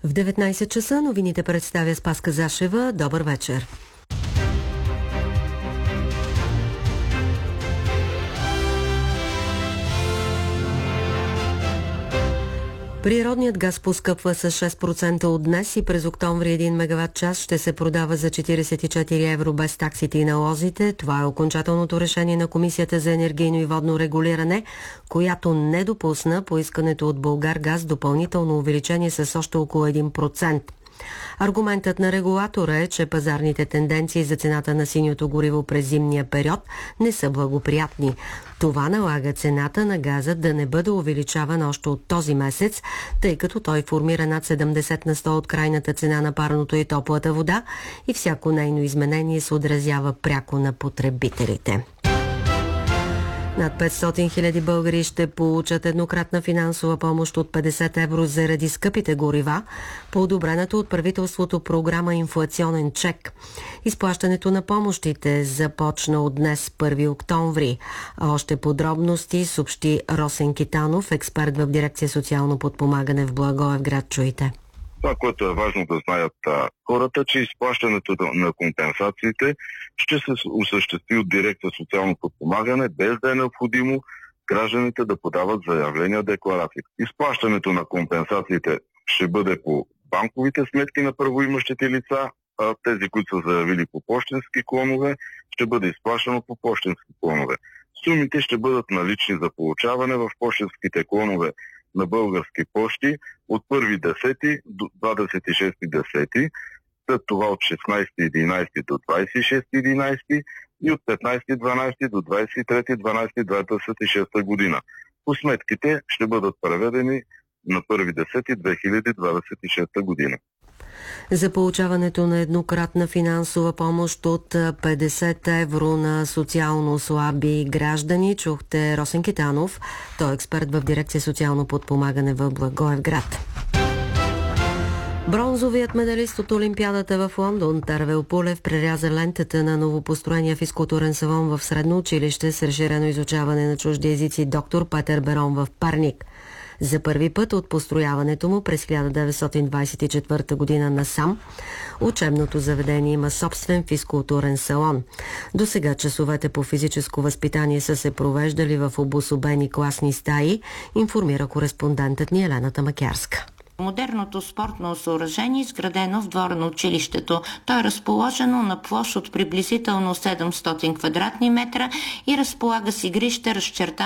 В 19 часа новините представя Спаска Зашева. Добър вечер. Природният газ поскъпва с 6% от днес и през октомври 1 мегаватт час ще се продава за 44 евро без таксите и налозите. Това е окончателното решение на Комисията за енергийно и водно регулиране, която не допусна поискането от Булгаргаз допълнително увеличение с още около 1%. Аргументът на регулатора е, че пазарните тенденции за цената на синьото гориво през зимния период не са благоприятни. Това налага цената на газа да не бъде увеличавана още от този месец, тъй като той формира над 70 на 100 от крайната цена на парното и топлата вода и всяко нейно изменение се отразява пряко на потребителите. Над 500 000 българи ще получат еднократна финансова помощ от 50 евро заради скъпите горива по одобрената от правителството програма Инфлационен чек. Изплащането на помощите започна от днес, 1 октомври. А още подробности съобщи Росен Китанов, експерт в дирекция социално подпомагане в Благоевград. Чуйте. Това, което е важно да знаят хората, че изплащането на компенсациите ще се осъществи от дирекция социално подпомагане, без да е необходимо гражданите да подават заявления, декларации. Изплащането на компенсациите ще бъде по банковите сметки на правоимащите лица, а тези, които са заявили по пощенски клонове, ще бъде изплащано по пощенски клонове. Сумите ще бъдат налични за получаване в пощенските клонове на Български пощи от 1.10 до 26.10, след това от 16.11 до 26.11 и от 15.12 до 23.12.2026 година. По сметките ще бъдат преведени на 1.10.2026 година. За получаването на еднократна финансова помощ от 50 евро на социално слаби граждани чухте Росен Китанов. Той е експерт в дирекция социално подпомагане в Благоевград. Бронзовият медалист от Олимпиадата в Лондон Тервел Пулев преряза лентата на новопостроения физкултурен салон в средно училище с разширено изучаване на чужди езици доктор Петър Берон в Перник. За първи път от построяването му през 1924 година насам, учебното заведение има собствен физкултурен салон. До сега часовете по физическо възпитание са се провеждали в обособени класни стаи, информира кореспондентът ни Елена Тамакярска. Модерното спортно съоръжение е изградено в двора на училището. То е разположено на площ от приблизително 700 квадратни метра и разполага с игрище, разчертано